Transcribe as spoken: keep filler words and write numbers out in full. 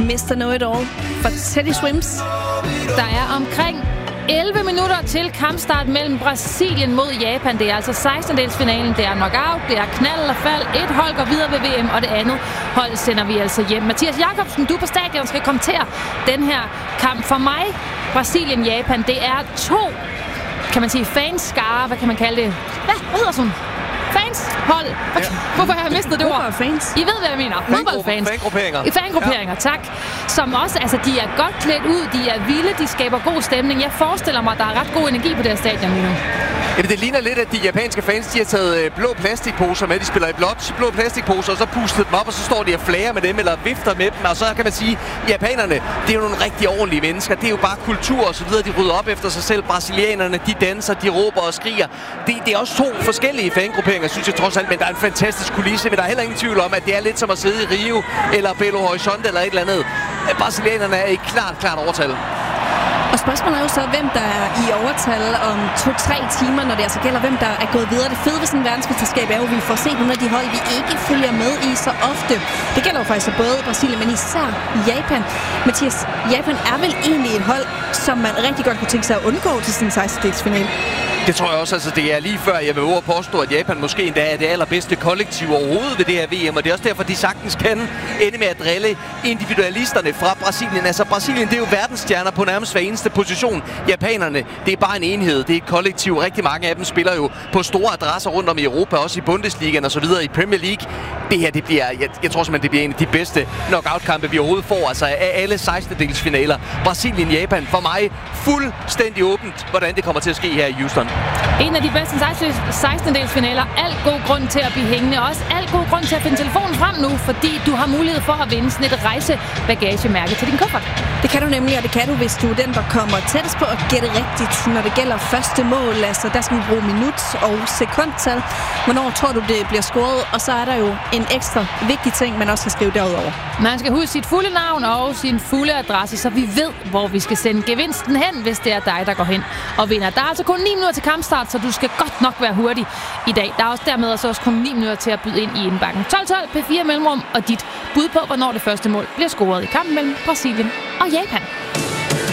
mister Know-It-All for Teddy Swims. Der er omkring elleve minutter til kampstart mellem Brasilien mod Japan. Det er altså sekstendedelsfinalen. Det er knockout, det er knald og fald. Et hold går videre ved V M, og det andet hold sender vi altså hjem. Mathias Jakobsen, du på stadion skal kommentere den her kamp. For mig, Brasilien-Japan, det er to, kan man sige, fanskare. Hvad kan man kalde det? Hvad hedder sådan? Fans? Hold. Ja. Hvorfor har jeg mistet det ord? Fans. I ved, hvad jeg mener. Fodboldfans. Fangrupperinger. I fangrupperinger, ja. Tak. Som også, altså, de er godt klædt ud, de er vilde, de skaber god stemning. Jeg forestiller mig, at der er ret god energi på det her stadion lige nu. Jamen, det ligner lidt, at de japanske fans, de har taget blå plastikposer med. De spiller i blåt, blå plastikposer, og så pustet dem op, og så står de og flager med dem, eller vifter med dem. Og så kan man sige, japanerne, det er jo nogle rigtig ordentlige mennesker. Det er jo bare kultur og så videre. De rydder op efter sig selv. Brasilianerne, de danser, de råber og skriger. Det, det er også to forskellige fangrupperinger, synes jeg trods alt. Men der er en fantastisk kulisse. Men der er heller ingen tvivl om, at det er lidt som at sidde i Rio, eller Belo Horizonte, eller et eller andet. Brasilianerne er i klart, klart overtal. Og spørgsmålet er jo så, hvem der er i overtal om to-tre timer, når det altså gælder, hvem der er gået videre. Det fede ved sådan en verdensmesterskab er jo, at vi får set nogle af de hold, vi ikke følger med i så ofte. Det gælder jo faktisk både Brasilien, men især Japan. Mathias, Japan er vel egentlig et hold, som man rigtig godt kunne tænke sig at undgå til sådan en sekstendedelsfinale? Det tror jeg også, altså det er lige før, jeg vil over påstå, at Japan måske endda er det allerbedste kollektiv overhovedet ved det her V M, og det er også derfor, de sagtens kan ende med at drille individualisterne fra Brasilien. Altså Brasilien, det er jo verdensstjerner på nærmest hver eneste position. Japanerne, det er bare en enhed, det er et kollektiv. Rigtig mange af dem spiller jo på store adresser rundt om i Europa, også i Bundesligaen og så videre i Premier League. Det her, det bliver, jeg, jeg tror simpelthen, det bliver en af de bedste knockout-kampe, vi overhovedet får, altså af alle sekstendedelsfinaler. Brasilien-Japan, for mig fuldstændig åbent, hvordan det kommer til at ske her i Houston. En af de bedste sekstendedelsfinaler. Alt god grund til at blive hængende. Også alt god grund til at finde telefonen frem nu, fordi du har mulighed for at vinde sådan et rejsebagagemærke til din kuffert. Det kan du nemlig, og det kan du, hvis du er den, der kommer tættest på at gætte rigtigt, når det gælder første mål. Altså, der skal vi bruge minut- og sekundtal. Hvornår tror du, det bliver scoret? Og så er der jo en ekstra vigtig ting, man også skal skrive derudover. Man skal huske sit fulde navn og sin fulde adresse, så vi ved, hvor vi skal sende gevinsten hen, hvis det er dig, der går hen og vinder. Der er altså kun ni minutter til kampstart, så du skal godt nok være hurtig i dag. Der er også dermed også kun ni minutter til at byde ind i indbakken. tolv tolv P fire Mellemrum og dit bud på, hvornår det første mål bliver scoret i kampen mellem Brasilien og Japan.